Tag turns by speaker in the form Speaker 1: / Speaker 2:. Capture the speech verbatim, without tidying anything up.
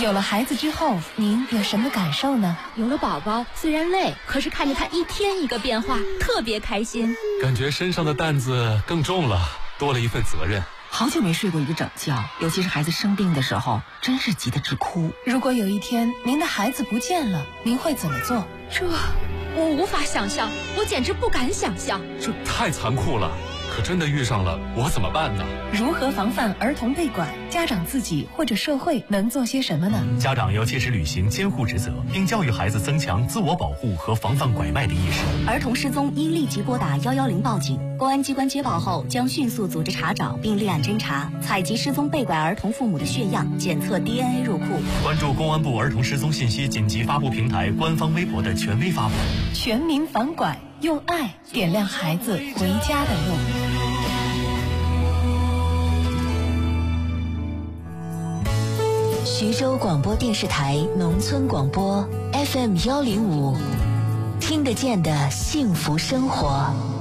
Speaker 1: 有了孩子之后，您有什么感受呢？
Speaker 2: 有了宝宝，虽然累，可是看着他一天一个变化，特别开心。
Speaker 3: 感觉身上的担子更重了，多了一份责任。
Speaker 4: 好久没睡过一个整觉，尤其是孩子生病的时候，真是急得直哭。
Speaker 1: 如果有一天您的孩子不见了，您会怎么做？
Speaker 2: 这我无法想象，我简直不敢想象。
Speaker 3: 这太残酷了，可真的遇上了，我怎么办呢？
Speaker 1: 如何防范儿童被拐？家长自己或者社会能做些什么呢？
Speaker 5: 家长要切实履行监护职责，并教育孩子增强自我保护和防范拐卖的意识。
Speaker 6: 儿童失踪应立即拨打一一零报警，公安机关接报后将迅速组织查找并立案侦查，采集失踪被拐儿童父母的血样，检测 D N A 入库。
Speaker 5: 关注公安部儿童失踪信息紧急发布平台官方微博的权威发布。
Speaker 1: 全民防拐，用爱点亮孩子回家的路。
Speaker 7: 徐州广播电视台农村广播 F M 幺零五，听得见的幸福生活。